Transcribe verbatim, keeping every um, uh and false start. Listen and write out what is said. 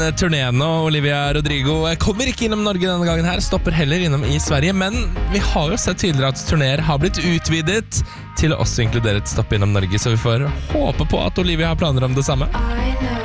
Turneen og Olivia Rodrigo kommer ikke innom Norge denne gangen her, stopper heller innom i Sverige, men vi har jo sett tydeligere at turnéer har blitt utvidet til å også inkludere et stopp innom Norge, så vi får håpe på at Olivia har planer om det samme.